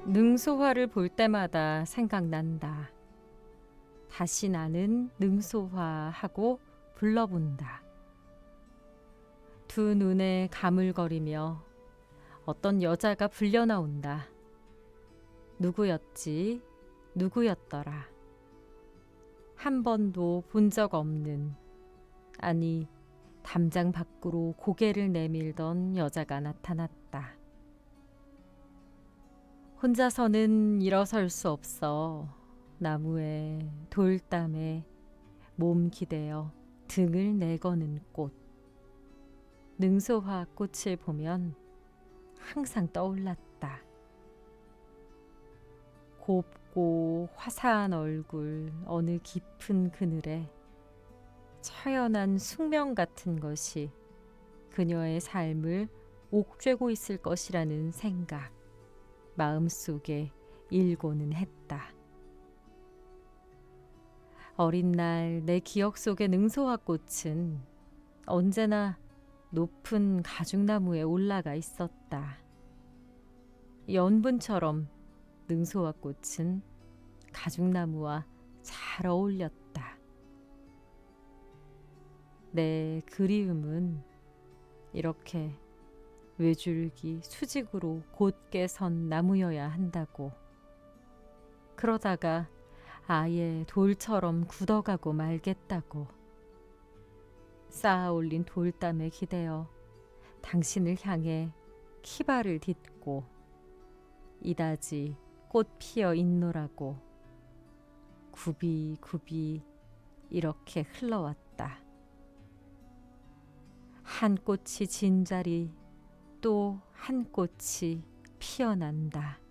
능소화를 볼 때마다 생각난다. 다시 나는 능소화 하고 불러본다. 두 눈에 가물거리며 어떤 여자가 불려나온다. 누구였지? 누구였더라? 한 번도 본 적 없는, 아니 담장 밖으로 고개를 내밀던 여자가 나타났다. 혼자서는 일어설 수 없어 나무에 돌담에 몸 기대어 등을 내거는 꽃. 능소화 꽃을 보면 항상 떠올랐다. 곱고 화사한 얼굴 어느 깊은 그늘에 처연한 숙명 같은 것이 그녀의 삶을 옥죄고 있을 것이라는 생각, 마음속에 일고는 했다. 어린 날 내 기억 속의 능소화 꽃은 언제나 높은 가죽나무에 올라가 있었다. 연분처럼 능소화 꽃은 가죽나무와 잘 어울렸다. 내 그리움은 이렇게 외줄기 수직으로 곧게 선 나무여야 한다고. 그러다가 아예 돌처럼 굳어가고 말겠다고. 쌓아 올린 돌담에 기대어 당신을 향해 키발을 딛고 이다지 꽃 피어 있노라고 굽이굽이 이렇게 흘러왔다. 한 꽃이 진 자리 또 한 꽃이 피어난다.